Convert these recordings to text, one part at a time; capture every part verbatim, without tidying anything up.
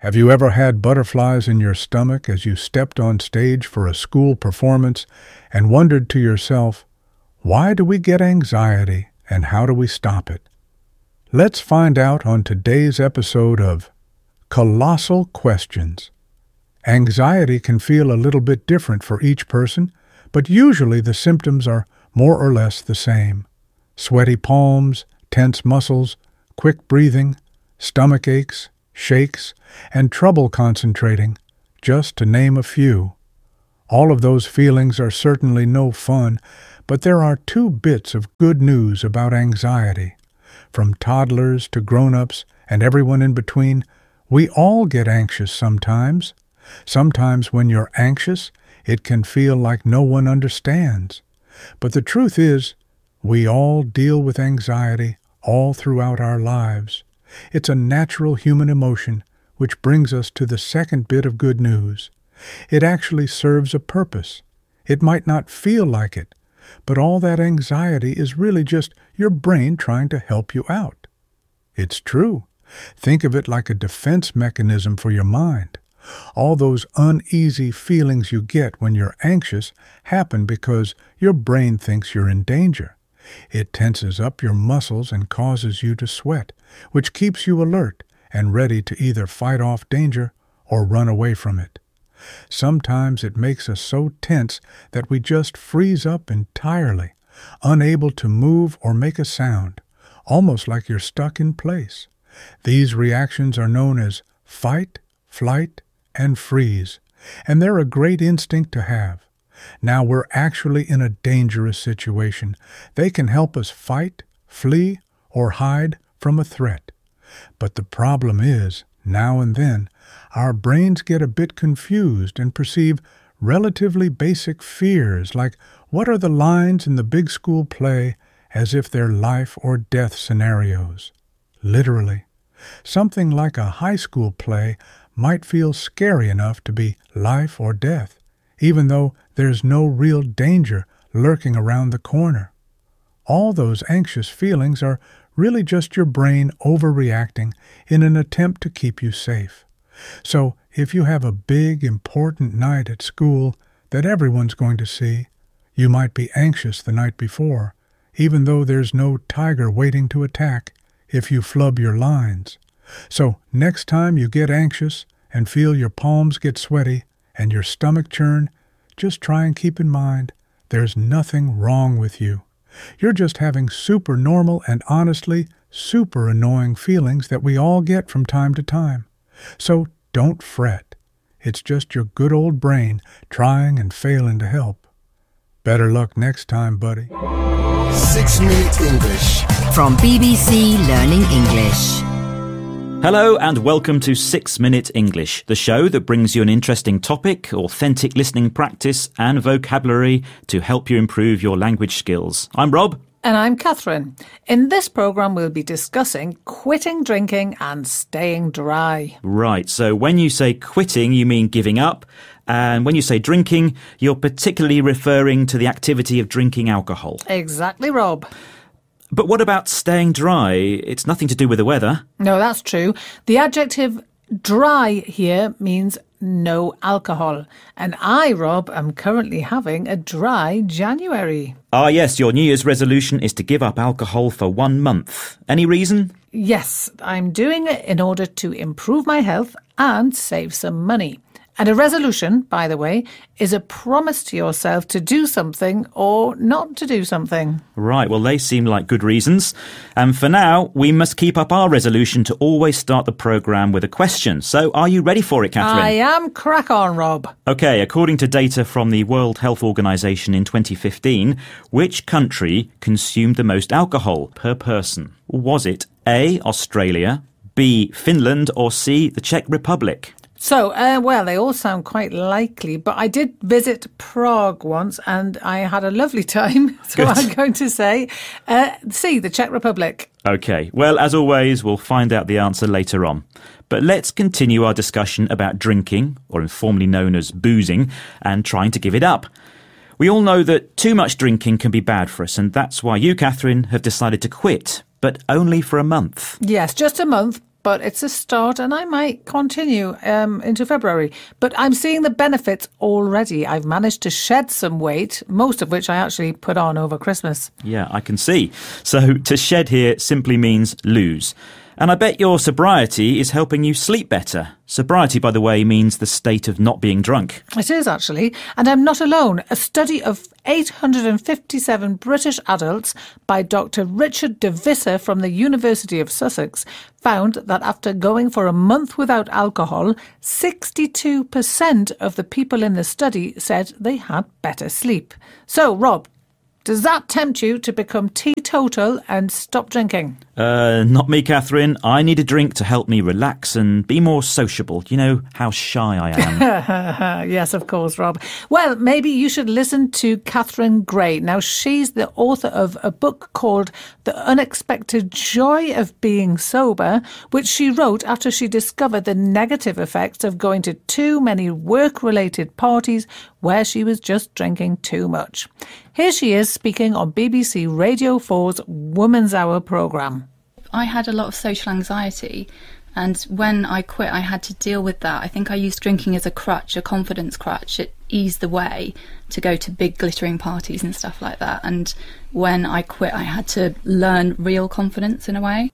Have you ever had butterflies in your stomach as you stepped on stage for a school performance and wondered to yourself, why do we get anxiety and how do we stop it? Let's find out on today's episode of Colossal Questions. Anxiety can feel a little bit different for each person, but usually the symptoms are more or less the same. Sweaty palms, tense muscles, quick breathing, stomach aches, shakes, and trouble concentrating, just to name a few. All of those feelings are certainly no fun, but there are two bits of good news about anxiety. From toddlers to grown-ups and everyone in between, we all get anxious sometimes. Sometimes when you're anxious, it can feel like no one understands. But the truth is, we all deal with anxiety all throughout our lives. It's a natural human emotion, which brings us to the second bit of good news. It actually serves a purpose. It might not feel like it, but all that anxiety is really just your brain trying to help you out. It's true. Think of it like a defense mechanism for your mind. All those uneasy feelings you get when you're anxious happen because your brain thinks you're in danger. It tenses up your muscles and causes you to sweat, which keeps you alert and ready to either fight off danger or run away from it. Sometimes it makes us so tense that we just freeze up entirely, unable to move or make a sound, almost like you're stuck in place. These reactions are known as fight, flight, and freeze, and they're a great instinct to have. Now we're actually in a dangerous situation. They can help us fight, flee, or hide from a threat. But the problem is, now and then, our brains get a bit confused and perceive relatively basic fears like what are the lines in the big school play as if they're life or death scenarios. Literally. Something like a high school play might feel scary enough to be life or death, even though there's no real danger lurking around the corner. All those anxious feelings are really just your brain overreacting in an attempt to keep you safe. So if you have a big, important night at school that everyone's going to see, you might be anxious the night before, even though there's no tiger waiting to attack if you flub your lines. So next time you get anxious and feel your palms get sweaty and your stomach churn, just try and keep in mind there's nothing wrong with you. You're just having super normal and honestly super annoying feelings that we all get from time to time. So don't fret. It's just your good old brain trying and failing to help. Better luck next time, buddy. Six Minute English from B B C Learning English. Hello and welcome to Six Minute English, the show that brings you an interesting topic, authentic listening practice and vocabulary to help you improve your language skills. I'm Rob. And I'm Catherine. In this programme we'll be discussing quitting drinking and staying dry. Right, so when you say quitting you mean giving up, and when you say drinking you're particularly referring to the activity of drinking alcohol. Exactly, Rob. But what about staying dry? It's nothing to do with the weather. No, that's true. The adjective dry here means no alcohol. And I, Rob, am currently having a dry January. Ah, yes, your New Year's resolution is to give up alcohol for one month. Any reason? Yes, I'm doing it in order to improve my health and save some money. And a resolution, by the way, is a promise to yourself to do something or not to do something. Right, well, they seem like good reasons. And for now, we must keep up our resolution to always start the programme with a question. So are you ready for it, Catherine? I am. Crack on, Rob. OK, according to data from the World Health Organization in twenty fifteen, which country consumed the most alcohol per person? Was it A, Australia, B, Finland, or C, the Czech Republic? So, uh, well, they all sound quite likely, but I did visit Prague once and I had a lovely time. So Good. I'm going to say uh, C, the Czech Republic. OK, well, as always, we'll find out the answer later on. But let's continue our discussion about drinking, or informally known as boozing, and trying to give it up. We all know that too much drinking can be bad for us, and that's why you, Catherine, have decided to quit, but only for a month. Yes, just a month. but it's a start and I might continue um, into February. But I'm seeing the benefits already. I've managed to shed some weight, most of which I actually put on over Christmas. Yeah, I can see. So to shed here simply means lose. And I bet your sobriety is helping you sleep better. Sobriety, by the way, means the state of not being drunk. It is, actually. And I'm not alone. A study of eight hundred fifty-seven British adults by Doctor Richard de Visser from the University of Sussex found that after going for a month without alcohol, sixty-two percent of the people in the study said they had better sleep. So, Rob, does that tempt you to become teetotal and stop drinking? Uh, not me, Catherine. I need a drink to help me relax and be more sociable. You know how shy I am. Yes, of course, Rob. Well, maybe you should listen to Catherine Gray. Now, she's the author of a book called The Unexpected Joy of Being Sober, which she wrote after she discovered the negative effects of going to too many work-related parties where she was just drinking too much. Here she is speaking on B B C Radio four's Woman's Hour programme. I had a lot of social anxiety, and when I quit I had to deal with that. I think I used drinking as a crutch, a confidence crutch. It eased the way to go to big glittering parties and stuff like that, and when I quit I had to learn real confidence in a way.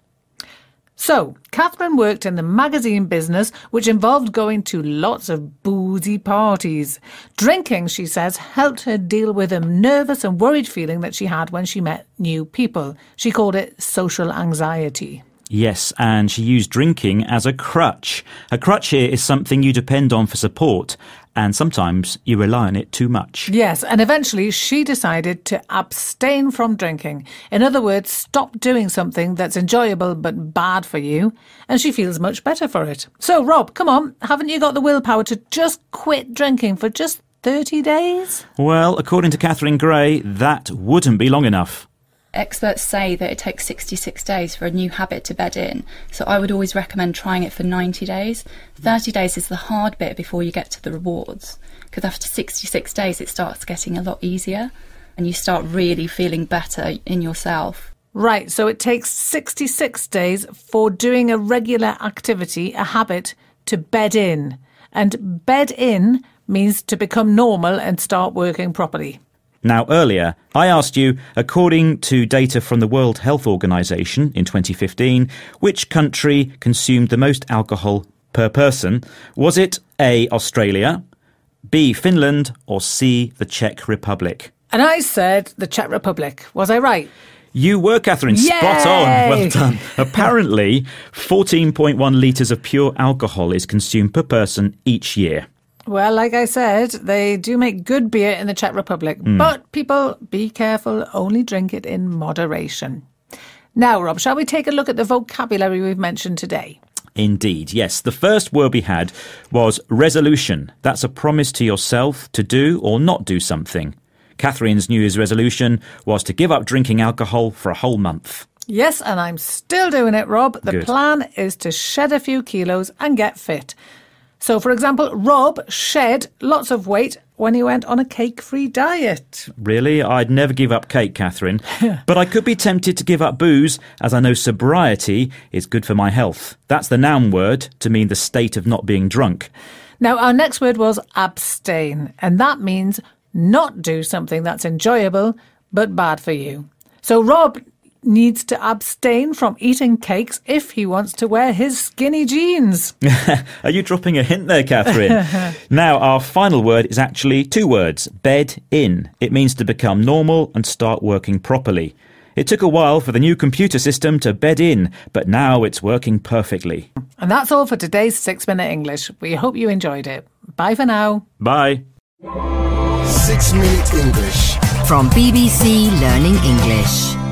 So, Catherine worked in the magazine business, which involved going to lots of boozy parties. Drinking, she says, helped her deal with a nervous and worried feeling that she had when she met new people. She called it social anxiety. Yes, and she used drinking as a crutch. A crutch here is something you depend on for support, and sometimes you rely on it too much. Yes, and eventually she decided to abstain from drinking. In other words, stop doing something that's enjoyable but bad for you, and she feels much better for it. So, Rob, come on, haven't you got the willpower to just quit drinking for just thirty days? Well, according to Catherine Gray, that wouldn't be long enough. Experts say that it takes sixty-six days for a new habit to bed in, so I would always recommend trying it for ninety days. thirty days is the hard bit before you get to the rewards, because after sixty-six days it starts getting a lot easier and you start really feeling better in yourself. Right, so it takes sixty-six days for doing a regular activity, a habit, to bed in. And bed in means to become normal and start working properly. Now, earlier, I asked you, according to data from the World Health Organization in twenty fifteen, which country consumed the most alcohol per person? Was it A, Australia, B, Finland, or C, the Czech Republic? And I said the Czech Republic. Was I right? You were, Catherine. Yay! Spot on. Well done. Apparently, fourteen point one litres of pure alcohol is consumed per person each year. Well, like I said, they do make good beer in the Czech Republic. Mm. But people, be careful, only drink it in moderation. Now, Rob, shall we take a look at the vocabulary we've mentioned today? Indeed, yes. The first word we had was resolution. That's a promise to yourself to do or not do something. Catherine's New Year's resolution was to give up drinking alcohol for a whole month. Yes, and I'm still doing it, Rob. The Good. plan is to shed a few kilos and get fit. So, for example, Rob shed lots of weight when he went on a cake-free diet. Really? I'd never give up cake, Catherine. But I could be tempted to give up booze, as I know sobriety is good for my health. That's the noun word to mean the state of not being drunk. Now, our next word was abstain, and that means not do something that's enjoyable but bad for you. So Rob needs to abstain from eating cakes if he wants to wear his skinny jeans. Are you dropping a hint there, Catherine? Now, our final word is actually two words, bed in. It means to become normal and start working properly. It took a while for the new computer system to bed in, but now it's working perfectly. And that's all for today's Six Minute English. We hope you enjoyed it. Bye for now. Bye. Six Minute English. From B B C Learning English.